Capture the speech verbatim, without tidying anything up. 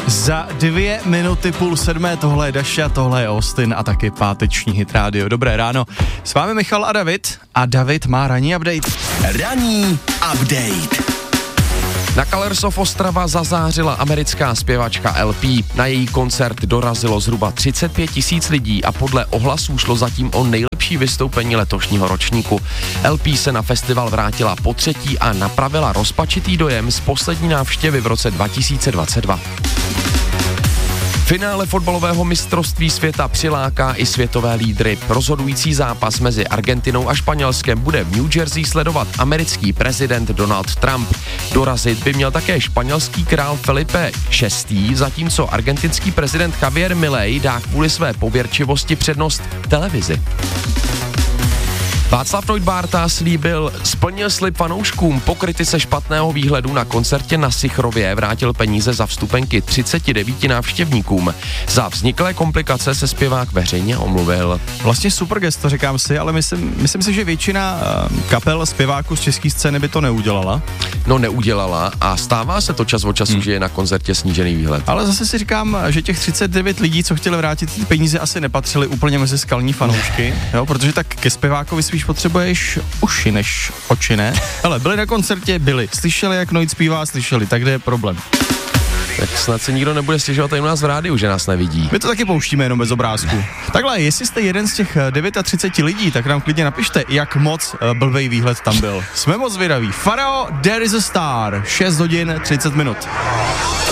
Za dvě minuty půl sedmé, tohle je Daša, tohle je Austin a taky páteční Hit Radio. Dobré ráno, s vámi Michal a David a David má ranní update. Ranní update. Na Colors of Ostrava zazářila americká zpěvačka El P. Na její koncert dorazilo zhruba třicet pět tisíc lidí a podle ohlasů šlo zatím o nejlepší vystoupení letošního ročníku. El P se na festival vrátila po třetí a napravila rozpačitý dojem z poslední návštěvy v roce dva tisíce dvacet dva. Finále fotbalového mistrovství světa přiláká i světové lídry. Rozhodující zápas mezi Argentinou a Španělskem bude v New Jersey sledovat americký prezident Donald Trump. Dorazit by měl také španělský král Felipe šestý, zatímco argentinský prezident Javier Milei dá kvůli své pověrčivosti přednost televizi. Václav Neubárta slíbil, splnil slib fanouškům, po kritice špatného výhledu na koncertě na Sichrově vrátil peníze za vstupenky třiceti devíti návštěvníkům. Za vzniklé komplikace se zpěvák veřejně omluvil. Vlastně super gesto, říkám si, ale myslím, myslím si, že většina uh, kapel zpěváků z české scény by to neudělala. No neudělala a stává se to čas od času, hmm. že je na koncertě snížený výhled. Ale zase si říkám, že těch třicet devět lidí, co chtěli vrátit ty peníze, asi nepatřili úplně mezi skalní fanoušky, jo, protože tak ke zpěvákovi spíš potřebuješ uši než oči, ne? Hele, byli na koncertě, byli. Slyšeli, jak Noid zpívá, slyšeli, tak kde je problém? Tak snad se nikdo nebude stěžovat tady u nás v rádiu, že nás nevidí. My to taky pouštíme jenom bez obrázku. Takhle, jestli jste jeden z těch třiceti devíti lidí, tak nám klidně napište, jak moc blbej výhled tam byl. Jsme moc zvědaví. Pharao, There is a Star, šest hodin třicet minut.